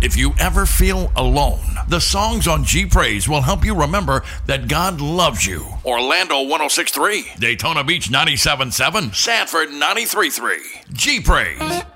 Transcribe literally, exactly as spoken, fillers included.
If you ever feel alone, the songs on G Praise will help you remember that God loves you. Orlando one oh six point three, Daytona Beach ninety-seven point seven, Sanford ninety-three point three. G Praise.